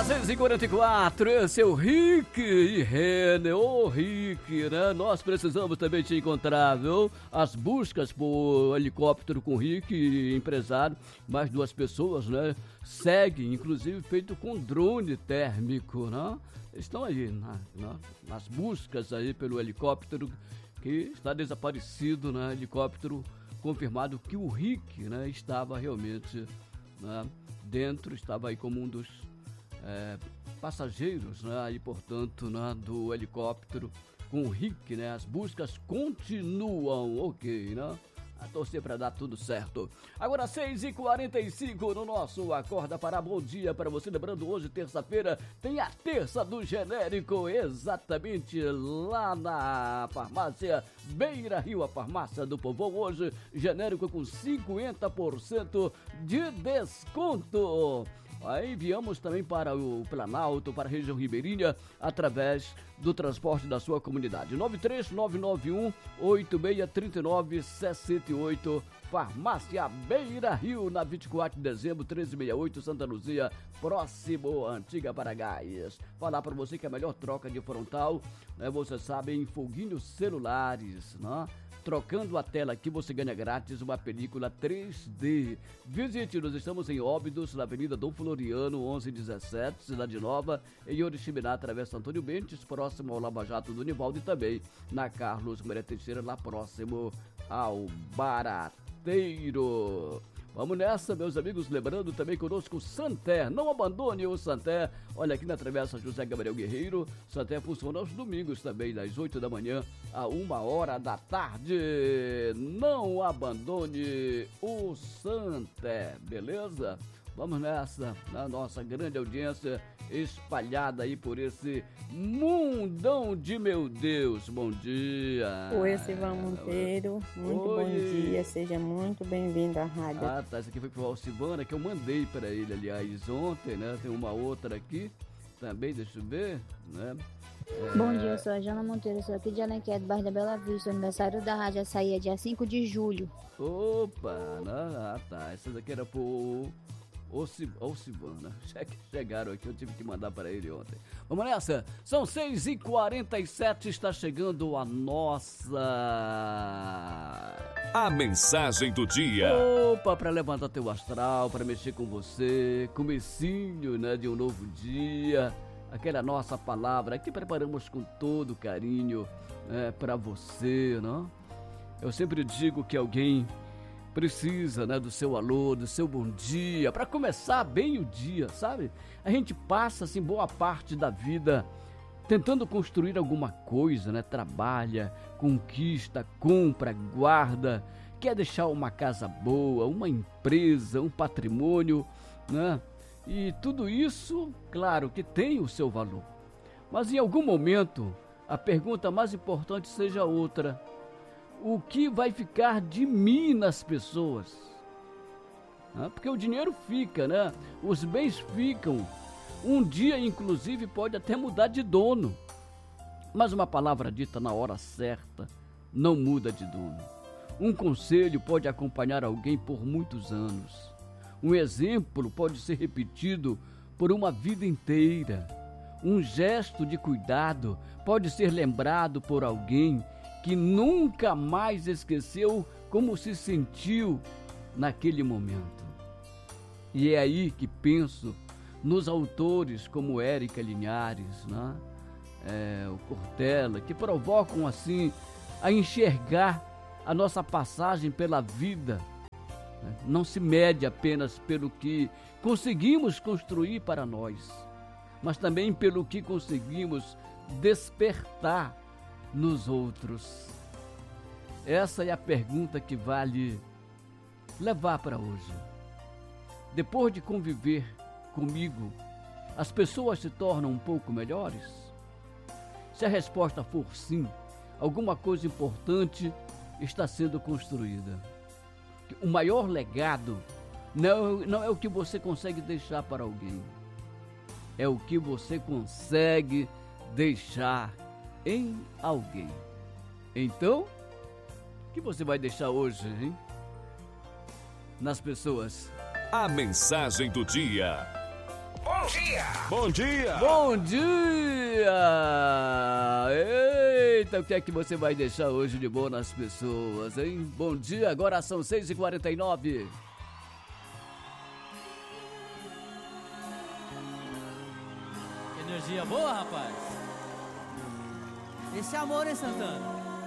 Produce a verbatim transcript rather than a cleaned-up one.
seis e quarenta e quatro, esse é o Rick e Rene, ô Rick, né? Nós precisamos também te encontrar, viu? As buscas por helicóptero com Rick, empresário, mais duas pessoas, né? Seguem, inclusive feito com drone térmico, né? Estão aí na, na, nas buscas aí pelo helicóptero que está desaparecido, né? Helicóptero confirmado que o Rick, né, estava realmente, né, dentro, estava aí como um dos É, passageiros, né, e portanto, né, do helicóptero com o Rick, né, as buscas continuam, ok, né, a torcer para dar tudo certo. Agora seis e quarenta e cinco no nosso Acorda Pará, bom dia para você, lembrando hoje, terça-feira, tem a terça do genérico, exatamente lá na farmácia Beira Rio, a farmácia do Povão, hoje, genérico com cinquenta por cento de desconto. Aí enviamos também para o Planalto, para a região ribeirinha, através do transporte da sua comunidade. nove três nove nove um oito seis três nove seis oito, Farmácia Beira Rio, na vinte e quatro de dezembro, treze sessenta e oito, Santa Luzia, próximo Antiga Paragás. Falar para você que a melhor troca de frontal, né, você sabe, em foguinhos celulares, né? Trocando a tela aqui, você ganha grátis uma película três D. Visite, nós estamos em Óbidos, na Avenida Dom Floriano, onze dezessete, Cidade Nova, em Oriximiná, Travessa Antônio Bentes, próximo ao Lava Jato do Nivaldo, e também na Carlos Maria Teixeira, lá próximo ao Barateiro. Vamos nessa, meus amigos, lembrando também conosco o Santer, não abandone o Santer, olha aqui na Travessa José Gabriel Guerreiro, Santer funciona aos domingos também, das oito da manhã a uma hora da tarde, não abandone o Santer, beleza? Vamos nessa, na nossa grande audiência espalhada aí por esse mundão de meu Deus. Bom dia. Oi, Silvão Monteiro, muito Oi. Bom dia, seja muito bem-vindo à rádio. Ah, tá, essa aqui foi pro Alcivana, que eu mandei para ele, aliás, ontem, né? Tem uma outra aqui também, deixa eu ver, né? É... Bom dia, eu sou a Jana Monteiro, sou aqui de Alenquer, do bairro da Bela Vista. O aniversário da rádio açaí é dia cinco de julho. Opa, né? Ah, tá, essa daqui era pro... Alcivana, chegaram aqui, eu tive que mandar para ele ontem. Vamos nessa, são seis e quarenta e sete, está chegando a nossa... A mensagem do dia. Opa, para levantar teu astral, para mexer com você, comecinho, né, de um novo dia, aquela nossa palavra que preparamos com todo carinho, né, para você, não? Eu sempre digo que alguém precisa, né, do seu alô, do seu bom dia, para começar bem o dia, sabe? A gente passa, assim, boa parte da vida tentando construir alguma coisa, né? Trabalha, conquista, compra, guarda, quer deixar uma casa boa, uma empresa, um patrimônio, né? E tudo isso, claro, que tem o seu valor. Mas em algum momento, a pergunta mais importante seja outra: o que vai ficar de mim nas pessoas? Ah, porque o dinheiro fica, né? Os bens ficam. Um dia, inclusive, pode até mudar de dono. Mas uma palavra dita na hora certa não muda de dono. Um conselho pode acompanhar alguém por muitos anos. Um exemplo pode ser repetido por uma vida inteira. Um gesto de cuidado pode ser lembrado por alguém que nunca mais esqueceu como se sentiu naquele momento. E é aí que penso nos autores como Érica Linhares, né? é, o Cortella, que provocam assim a enxergar a nossa passagem pela vida. Né? Não se mede apenas pelo que conseguimos construir para nós, mas também pelo que conseguimos despertar nos outros. Essa é a pergunta que vale levar para hoje. Depois de conviver comigo, as pessoas se tornam um pouco melhores? Se a resposta for sim, alguma coisa importante está sendo construída. O maior legado não, não é o que você consegue deixar para alguém, é o que você consegue deixar em alguém. Então, o que você vai deixar hoje, hein? Nas pessoas? A mensagem do dia. Bom dia! Bom dia! Bom dia! Eita, o que é que você vai deixar hoje de bom nas pessoas, hein? Bom dia, agora são seis e quarenta e nove. Energia boa, rapaz? Esse amor, hein, Santana?